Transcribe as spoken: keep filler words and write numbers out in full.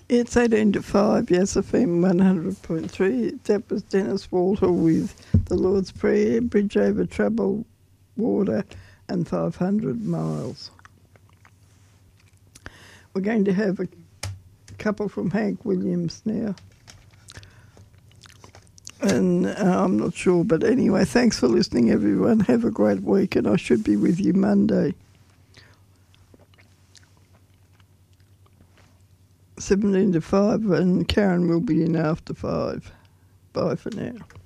It's eighteen to five, yes, F M one hundred point three. That was Dennis Walter with The Lord's Prayer, Bridge Over Troubled Water and five hundred miles. We're going to have a couple from Hank Williams now. And uh, I'm not sure, but anyway, thanks for listening, everyone. Have a great week, and I should be with you Monday. seventeen to five, and Karen will be in after five. Bye for now.